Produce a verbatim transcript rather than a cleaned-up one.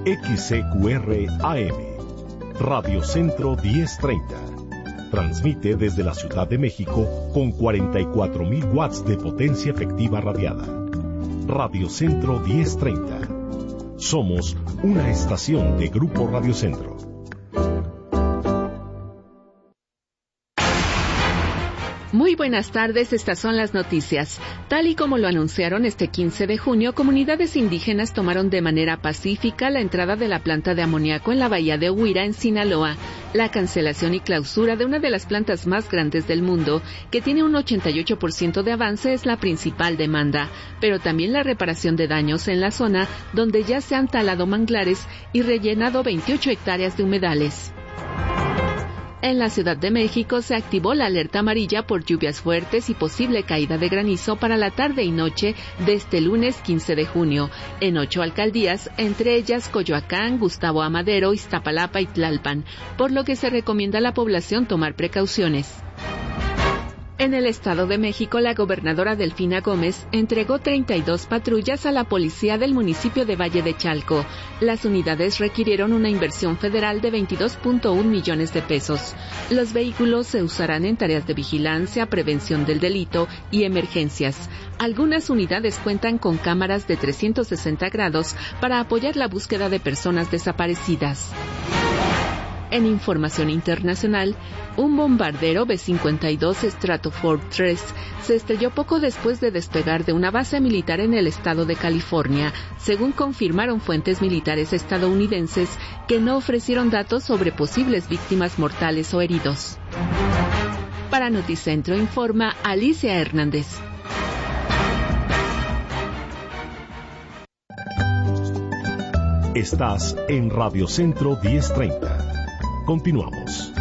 X C Q R A M, Radio Centro diez treinta. Transmite desde la Ciudad de México con cuarenta y cuatro mil watts de potencia efectiva radiada. Radio Centro diez treinta. Somos una estación de Grupo Radio Centro. Muy buenas tardes, estas son las noticias. Tal y como lo anunciaron este quince de junio, comunidades indígenas tomaron de manera pacífica la entrada de la planta de amoníaco en la bahía de Huira, en Sinaloa. La cancelación y clausura de una de las plantas más grandes del mundo, que tiene un ochenta y ocho por ciento de avance, es la principal demanda, pero también la reparación de daños en la zona donde ya se han talado manglares y rellenado veintiocho hectáreas de humedales. En la Ciudad de México se activó la alerta amarilla por lluvias fuertes y posible caída de granizo para la tarde y noche de este lunes quince de junio, en ocho alcaldías, entre ellas Coyoacán, Gustavo Amadero, Iztapalapa y Tlalpan, por lo que se recomienda a la población tomar precauciones. En el Estado de México, la gobernadora Delfina Gómez entregó treinta y dos patrullas a la policía del municipio de Valle de Chalco. Las unidades requirieron una inversión federal de veintidós punto uno millones de pesos. Los vehículos se usarán en tareas de vigilancia, prevención del delito y emergencias. Algunas unidades cuentan con cámaras de trescientos sesenta grados para apoyar la búsqueda de personas desaparecidas. En información internacional, un bombardero B cincuenta y dos Stratoform tres se estrelló poco después de despegar de una base militar en el estado de California, según confirmaron fuentes militares estadounidenses que no ofrecieron datos sobre posibles víctimas mortales o heridos. Para Noticentro informa Alicia Hernández. Estás en Radio Centro diez treinta. Continuamos.